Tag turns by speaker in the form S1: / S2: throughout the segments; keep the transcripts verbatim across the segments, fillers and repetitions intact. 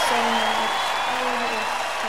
S1: so much. Oh, it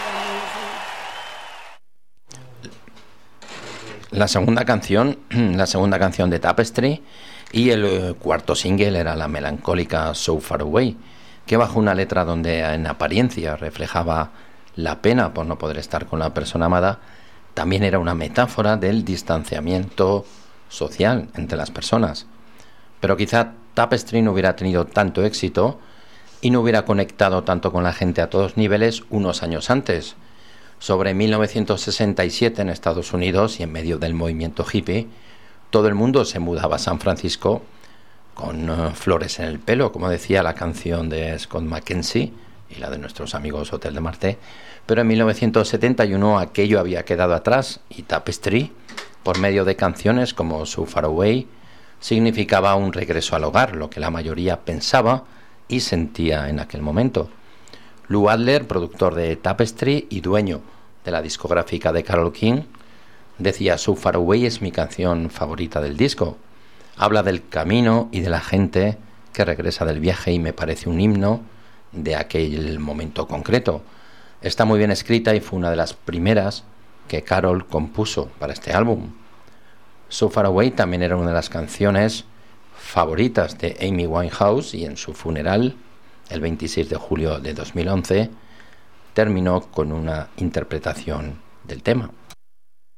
S1: was so amazing.
S2: La segunda canción, la segunda canción de Tapestry y el eh, cuarto single era la melancólica So Far Away, que bajo una letra donde en apariencia reflejaba la pena por no poder estar con la persona amada, también era una metáfora del distanciamiento social entre las personas. Pero quizá Tapestry no hubiera tenido tanto éxito y no hubiera conectado tanto con la gente a todos niveles unos años antes. Sobre mil novecientos sesenta y siete en Estados Unidos y en medio del movimiento hippie, todo el mundo se mudaba a San Francisco con uh, flores en el pelo, como decía la canción de Scott McKenzie y la de nuestros amigos Hotel de Marte. Pero en mil novecientos setenta y uno aquello había quedado atrás y Tapestry, por medio de canciones como So Far Away, significaba un regreso al hogar, lo que la mayoría pensaba y sentía en aquel momento. Lou Adler, productor de Tapestry y dueño de la discográfica de Carole King, decía: So Far Away es mi canción favorita del disco. Habla del camino y de la gente que regresa del viaje y me parece un himno de aquel momento concreto. Está muy bien escrita y fue una de las primeras que Carole compuso para este álbum. So Far Away también era una de las canciones favoritas de Amy Winehouse y en su funeral, el veintiséis de julio de dos mil once, terminó con una interpretación del tema.